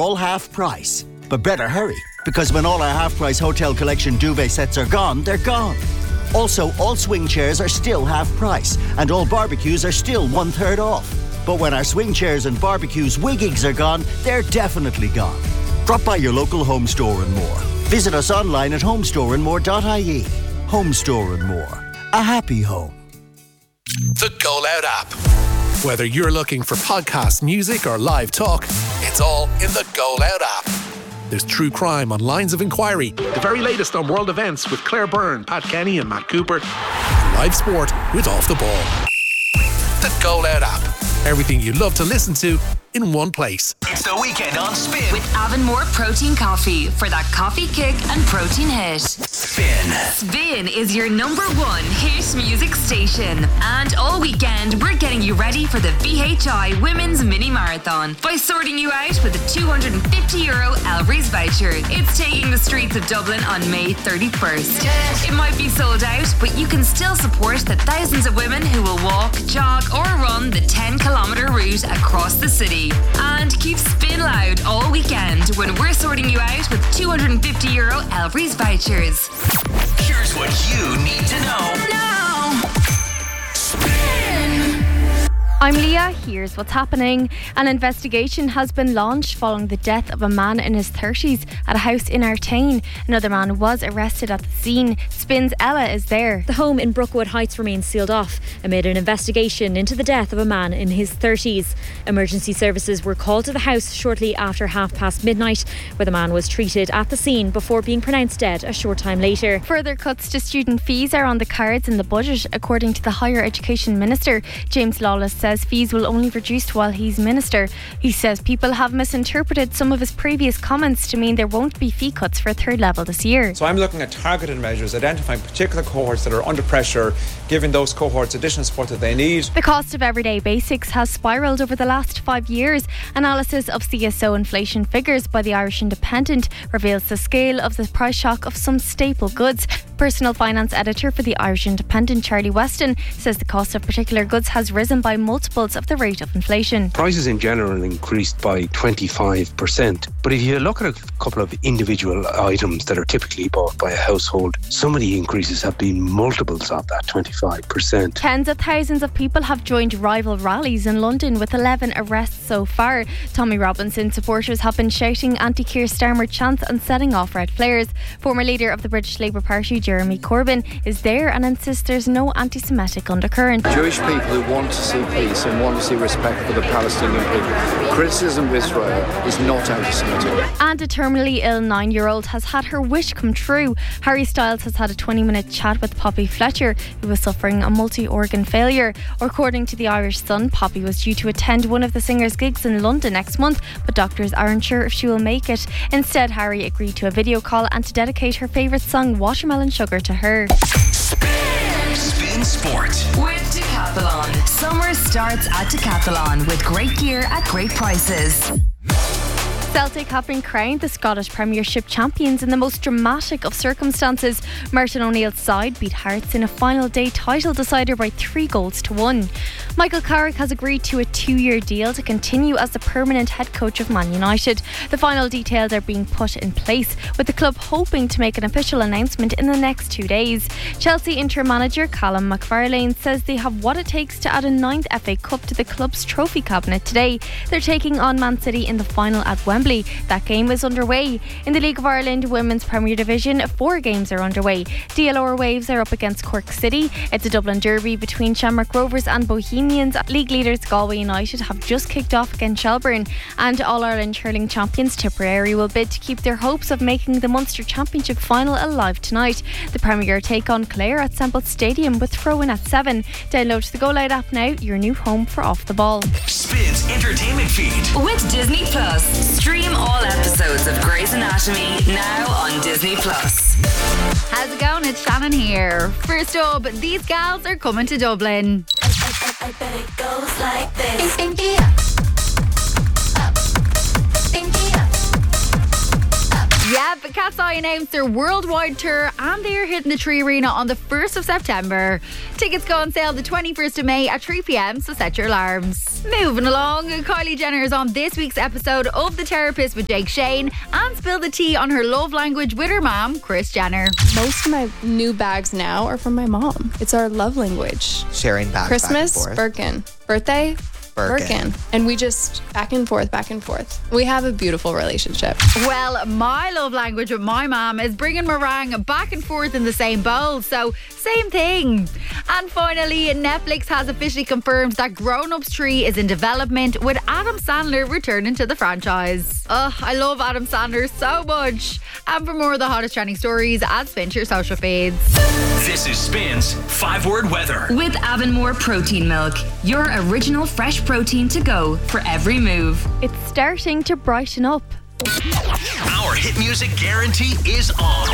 all half price. But better hurry, because when all our half price Hotel Collection duvet sets are gone, they're gone. Also, all swing chairs are still half price, and all barbecues are still 1/3 off. But when our swing chairs and barbecues wiggigs are gone, they're definitely gone. Drop by your local Home Store and More. Visit us online at homestoreandmore.ie. Home Store and More. A happy home. The Go Loud app. Whether you're looking for podcasts, music or live talk, it's all in the Go Loud app. There's true crime on Lines of Inquiry, the very latest on world events with Claire Byrne, Pat Kenny and Matt Cooper, and live sport with Off the Ball. The Go Loud app. Everything you love to listen to in one place. It's the weekend on Spin. With Avonmore Protein Coffee for that coffee kick and protein hit. Spin. Spin is your number one hit music station. And all weekend, we're getting you ready for the VHI Women's Mini Marathon by sorting you out with a €250 Elbreeze voucher. It's taking the streets of Dublin on May 31st. It might be sold out, but you can still support the thousands of women who will walk, jog or run the 10-kilometre route across the city. And keep Spin loud all weekend when we're sorting you out with €250 Elbreeze vouchers. Here's what you need to know. Now. Spin. I'm Leah, here's what's happening. An investigation has been launched following the death of a man in his 30s at a house in Artane. Another man was arrested at the scene. Spin's Ella is there. The home in Brookwood Heights remains sealed off amid an investigation into the death of a man in his 30s. Emergency services were called to the house shortly after midnight, where the man was treated at the scene before being pronounced dead a short time later. Further cuts to student fees are on the cards in the budget. According to the Higher Education Minister, James Lawless says fees will only reduce while he's minister. He says people have misinterpreted some of his previous comments to mean there won't be fee cuts for third level this year. So I'm looking at targeted measures, identifying particular cohorts that are under pressure, giving those cohorts additional support that they need. The cost of everyday basics has spiralled over the last 5 years. Analysis of CSO inflation figures by the Irish Independent reveals the scale of the price shock of some staple goods. Personal finance editor for the Irish Independent, Charlie Weston, says the cost of particular goods has risen by multiples of the rate of inflation. Prices in general increased by 25%. But if you look at a couple of individual items that are typically bought by a household, some of the increases have been multiples of that 25%. Tens of thousands of people have joined rival rallies in London, with 11 arrests so far. Tommy Robinson supporters have been shouting anti-Keir Starmer chants and setting off red flares. Former leader of the British Labour Party, Jeremy Corbyn, is there and insists there's no anti-Semitic undercurrent. Jewish people who want to see peace and want to see respect for the Palestinian people. Criticism of Israel is not anti-Semitic. And a terminally ill 9-year-old has had her wish come true. Harry Styles has had a 20-minute chat with Poppy Fletcher, who was suffering a multi-organ failure. According to the Irish Sun, Poppy was due to attend one of the singer's gigs in London next month, but doctors aren't sure if she will make it. Instead, Harry agreed to a video call and to dedicate her favourite song, Watermelon Sugar, to her. Spin Sport With Decathlon. Summer starts at Decathlon with great gear at great prices. Celtic have been crowned the Scottish Premiership champions in the most dramatic of circumstances. Martin O'Neill's side beat Hearts in a final day title decider by 3-1. Michael Carrick has agreed to a 2-year deal to continue as the permanent head coach of Man United. The final details are being put in place, with the club hoping to make an official announcement in the next 2 days. Chelsea interim manager Callum McFarlane says they have what it takes to add a 9th FA Cup to the club's trophy cabinet today. They're taking on Man City in the final at Wembley. That game is underway. In the League of Ireland Women's Premier Division, 4 games are underway. DLR Waves are up against Cork City. It's a Dublin derby between Shamrock Rovers and Bohemians. League leaders Galway United have just kicked off against Shelbourne. And All-Ireland hurling champions Tipperary will bid to keep their hopes of making the Munster Championship final alive tonight. The Premier take on Clare at Semple Stadium with throw-in at 7. Download the Go Loud app now, your new home for Off the Ball. Spin's entertainment feed With Disney Plus. Stream all episodes of Grey's Anatomy now on Disney Plus. How's it going? It's Shannon here. First up, these gals are coming to Dublin. I bet it goes like this. Yep, Cat's Eye announced their worldwide tour and they are hitting the Tree Arena on the 1st of September. Tickets go on sale the 21st of May at 3 p.m, so set your alarms. Moving along, Kylie Jenner is on this week's episode of The Therapist with Jake Shane and spilled the tea on her love language with her mom, Kris Jenner. Most of my new bags now are from my mom. It's our love language. Sharing bags Christmas, back and forth. Birkin. Birthday, Birkin. And we just back and forth. We have a beautiful relationship. Well, my love language with my mom is bringing meringue back and forth in the same bowl, so same thing. And finally, Netflix has officially confirmed that Grown Ups 3 is in development, with Adam Sandler returning to the franchise. I love Adam Sandler so much. And for more of the hottest trending stories, add Spin to your social feeds. This is Spin's 5-word weather. With Avonmore Protein Milk, your original fresh protein to go for every move. It's starting to brighten up. Our hit music guarantee is on.